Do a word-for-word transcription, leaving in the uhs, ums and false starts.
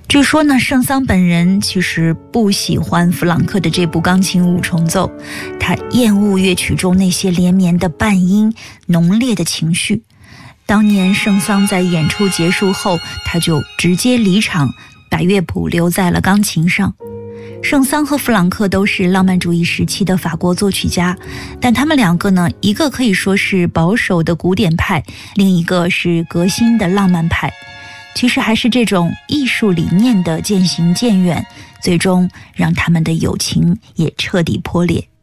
据说呢，圣桑本人其实不喜欢弗朗克的这部钢琴五重奏，他厌恶乐曲中那些连绵的半音、浓烈的情绪。当年圣桑在演出结束后，他就直接离场，把乐谱留在了钢琴上。圣桑和弗朗克都是浪漫主义时期的法国作曲家，但他们两个呢，一个可以说是保守的古典派，另一个是革新的浪漫派。其实还是这种艺术理念的渐行渐远，最终让他们的友情也彻底破裂。